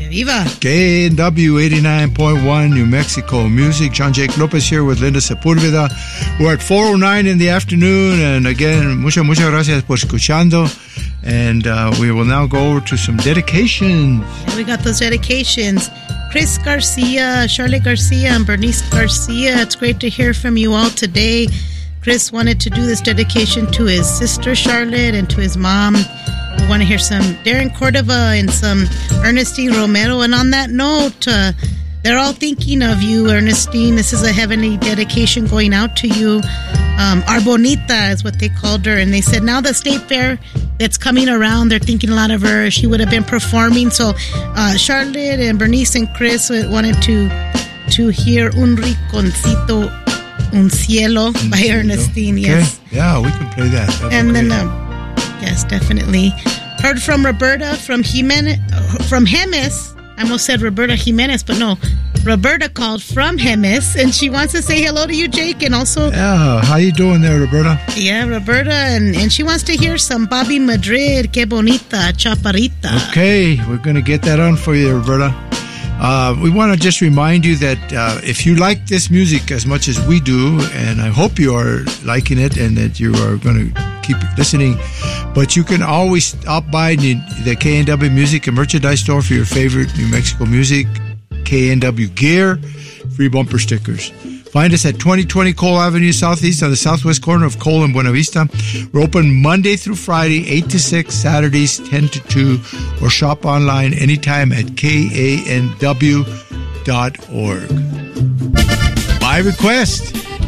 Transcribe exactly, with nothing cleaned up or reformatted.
Viva. K N W eighty-nine point one New Mexico Music. John Jake Lopez here with Linda Sepulveda. We're at four oh nine in the afternoon, and again, muchas, muchas gracias por escuchando. And uh, we will now go over to some dedications. Yeah, we got those dedications. Chris Garcia, Charlotte Garcia, and Bernice Garcia. It's great to hear from you all today. Chris wanted to do this dedication to his sister Charlotte and to his mom. We want to hear some Darren Cordova and some Ernestine Romero. And on that note, uh, they're all thinking of you, Ernestine. This is a heavenly dedication going out to you. Um, Arbonita is what they called her. And they said now the state fair that's coming around, they're thinking a lot of her. She would have been performing. So uh, Charlotte and Bernice and Chris wanted to to hear Un Rinconcito, Un Cielo by Ernestine. Okay. Yes. Yeah, we can play that. That'd and then... great. Um, Yes, definitely. Heard from Roberta from Jimenez, from Jemez. I almost said Roberta Jimenez, but no. Roberta called from Jemez, and she wants to say hello to you, Jake, and also... Yeah, how you doing there, Roberta? Yeah, Roberta, and, and she wants to hear some Bobby Madrid, Que Bonita, Chaparrita. Okay, we're going to get that on for you, Roberta. Uh, we want to just remind you that uh, if you like this music as much as we do, and I hope you are liking it and that you are going to keep listening, but you can always stop by the, the K N W Music and Merchandise Store for your favorite New Mexico music, K N W gear, free bumper stickers. Find us at twenty twenty Cole Avenue Southeast on the southwest corner of Cole and Buena Vista. We're open Monday through Friday, eight to six, Saturdays, ten to two, or shop online anytime at K A N W dot org. By request,